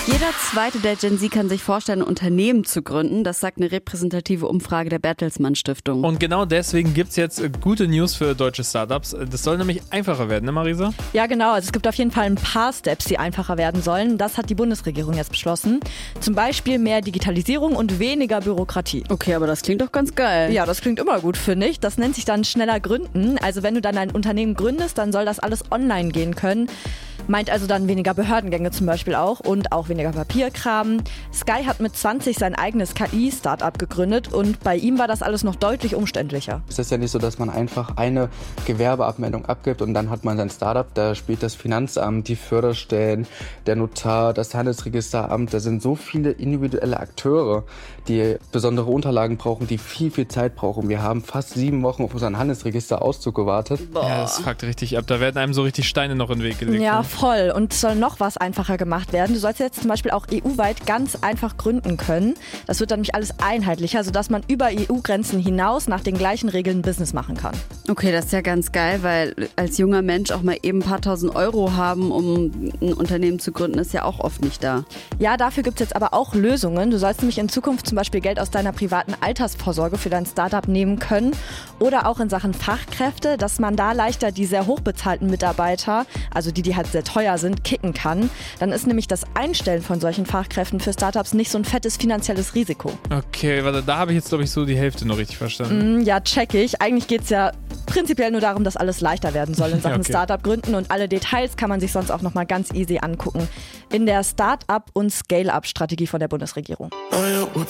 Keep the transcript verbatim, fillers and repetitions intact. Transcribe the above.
Jeder Zweite der Gen Z kann sich vorstellen, ein Unternehmen zu gründen. Das sagt eine repräsentative Umfrage der Bertelsmann Stiftung. Und genau deswegen gibt es jetzt gute News für deutsche Startups. Das soll nämlich einfacher werden, ne Marisa? Ja, genau. Also es gibt auf jeden Fall ein paar Steps, die einfacher werden sollen. Das hat die Bundesregierung jetzt beschlossen. Zum Beispiel mehr Digitalisierung und weniger Bürokratie. Okay, aber das klingt doch ganz geil. Ja, das klingt immer gut, finde ich. Das nennt sich dann schneller gründen. Also wenn du dann ein Unternehmen gründest, dann soll das alles online gehen können. Meint also dann weniger Behördengänge zum Beispiel auch und auch weniger Papierkram. Sky hat mit zwanzig sein eigenes K I-Startup gegründet und bei ihm war das alles noch deutlich umständlicher. Es ist ja nicht so, dass man einfach eine Gewerbeabmeldung abgibt und dann hat man sein Startup. Da spielt das Finanzamt, die Förderstellen, der Notar, das Handelsregisteramt. Da sind so viele individuelle Akteure, die besondere Unterlagen brauchen, die viel, viel Zeit brauchen. Wir haben fast sieben Wochen auf unseren Handelsregisterauszug gewartet. Boah. Ja, das fuckt richtig ab. Da werden einem so richtig Steine noch in den Weg gelegt. Ja, ne? voll. Und es soll noch was einfacher gemacht werden. Du sollst jetzt zum Beispiel auch E U-weit ganz einfach gründen können. Das wird dann nämlich alles einheitlicher, sodass man über E U-Grenzen hinaus nach den gleichen Regeln Business machen kann. Okay, das ist ja ganz geil, weil als junger Mensch auch mal eben ein paar tausend Euro haben, um ein Unternehmen zu gründen, ist ja auch oft nicht da. Ja, dafür gibt es jetzt aber auch Lösungen. Du sollst nämlich in Zukunft zum Beispiel Geld aus deiner privaten Altersvorsorge für dein Startup nehmen können oder auch in Sachen Fachkräfte, dass man da leichter die sehr hochbezahlten Mitarbeiter, also die, die halt sehr teuer sind, kicken kann. Dann ist nämlich das Einstellen von solchen Fachkräften für Startups nicht so ein fettes finanzielles Risiko. Okay, warte, da habe ich jetzt, glaube ich, so die Hälfte noch richtig verstanden. Mm, ja, check ich. Eigentlich geht es ja prinzipiell nur darum, dass alles leichter werden soll in Sachen Okay. Startup gründen und alle Details kann man sich sonst auch nochmal ganz easy angucken in der Start-up- und Scale-up-Strategie von der Bundesregierung. I am what